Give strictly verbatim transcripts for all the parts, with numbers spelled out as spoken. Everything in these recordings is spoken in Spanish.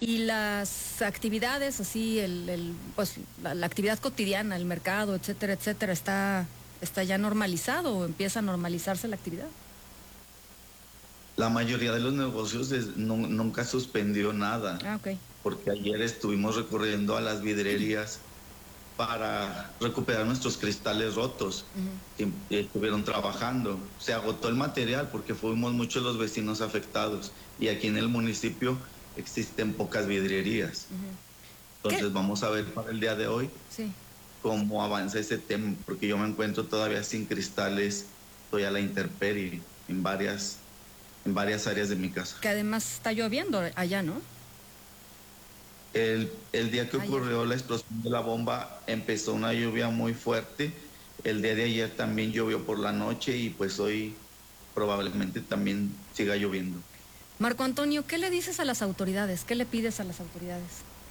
Y las actividades, así, el, el pues la, la actividad cotidiana, el mercado, etcétera, etcétera, ¿está, está ya normalizado o empieza a normalizarse la actividad? La mayoría de los negocios es, no, nunca suspendió nada, Ah, ok. porque ayer estuvimos recorriendo a las vidrierías para recuperar nuestros cristales rotos. Uh-huh. Y estuvieron trabajando. Se agotó el material porque fuimos muchos los vecinos afectados y aquí en el municipio existen pocas vidrierías. Uh-huh. Entonces ¿Qué? vamos a ver para el día de hoy Sí. cómo avanza ese tema, porque yo me encuentro todavía sin cristales, estoy a la intemperie en varias, en varias áreas de mi casa. Que además está lloviendo allá, ¿no? El, el día que Ayer. ocurrió la explosión de la bomba empezó una lluvia muy fuerte. El día de ayer también llovió por la noche y pues hoy probablemente también siga lloviendo. Marco Antonio, ¿qué le dices a las autoridades? ¿Qué le pides a las autoridades?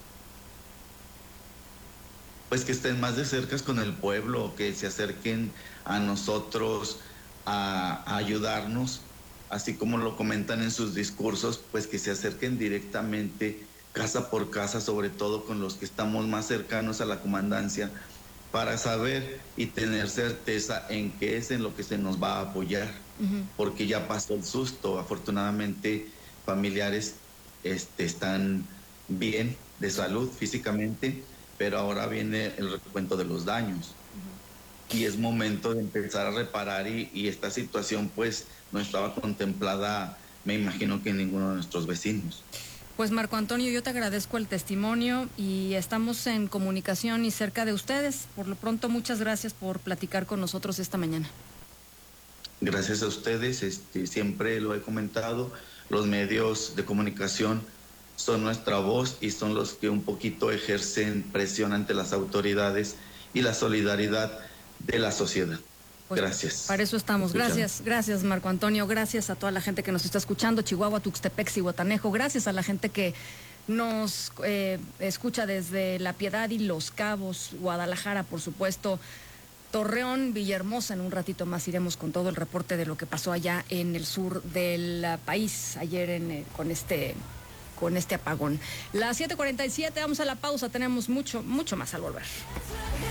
Pues que estén más de cerca con el pueblo, que se acerquen a nosotros a, a ayudarnos, así como lo comentan en sus discursos, pues que se acerquen directamente casa por casa, sobre todo con los que estamos más cercanos a la comandancia, para saber y tener certeza en qué es en lo que se nos va a apoyar, uh-huh. Porque ya pasó el susto. Afortunadamente, familiares este, están bien de salud físicamente, pero ahora viene el recuento de los daños. Uh-huh. Y es momento de empezar a reparar y, y esta situación pues no estaba contemplada, me imagino que en ninguno de nuestros vecinos. Pues Marco Antonio, yo te agradezco el testimonio y estamos en comunicación y cerca de ustedes. Por lo pronto, muchas gracias por platicar con nosotros esta mañana. Gracias a ustedes, este, siempre lo he comentado, los medios de comunicación son nuestra voz y son los que un poquito ejercen presión ante las autoridades y la solidaridad de la sociedad. Pues gracias. Para eso estamos. Gracias, gracias Marco Antonio, gracias a toda la gente que nos está escuchando, Chihuahua, Tuxtepec, Zihuatanejo, gracias a la gente que nos eh, escucha desde La Piedad y Los Cabos, Guadalajara, por supuesto, Torreón, Villahermosa. En un ratito más iremos con todo el reporte de lo que pasó allá en el sur del país ayer en, eh, con este con este apagón. Las siete cuarenta y siete, vamos a la pausa, tenemos mucho, mucho más al volver.